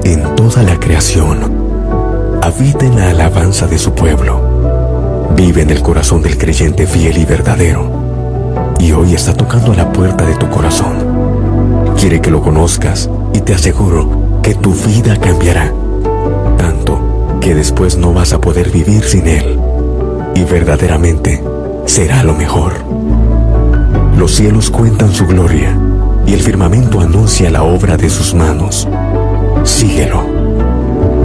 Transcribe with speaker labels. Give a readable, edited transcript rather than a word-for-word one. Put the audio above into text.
Speaker 1: en toda la creación. Habita en la alabanza de su pueblo. Vive en el corazón del creyente fiel y verdadero. Y hoy está tocando a la puerta de tu corazón. Quiere que lo conozcas y te aseguro que tu vida cambiará. Tanto que después no vas a poder vivir sin Él. Y verdaderamente será lo mejor. Los cielos cuentan su gloria y el firmamento anuncia la obra de sus manos. Síguelo.